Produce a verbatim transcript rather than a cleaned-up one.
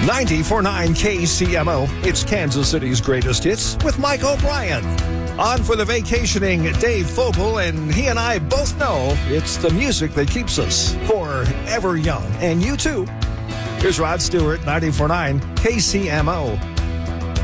ninety-four point nine K C M O. It's Kansas City's greatest hits with Mike O'Brien. On for the vacationing Dave Fogel, and he and I both know it's the music that keeps us forever young. And you too. Here's Rod Stewart, ninety-four point nine K C M O.